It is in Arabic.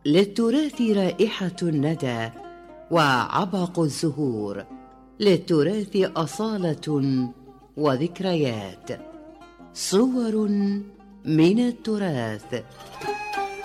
للتراث رائحة الندى وعبق الزهور، للتراث أصالة وذكريات، صور من التراث.